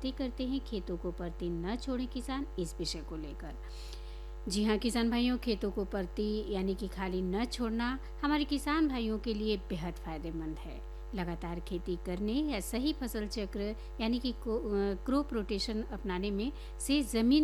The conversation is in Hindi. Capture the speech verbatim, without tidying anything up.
बातें करते हैं खेतों को परती न छोड़ें किसान इस विषय को लेकर। जी हाँ किसान भाइयों, खेतों को परती यानी कि खाली न छोड़ना हमारे किसान भाइयों के लिए बेहद फायदेमंद है। लगातार खेती करने या सही फसल चक्र यानी कि क्रॉप रोटेशन अपनाने में से जमीन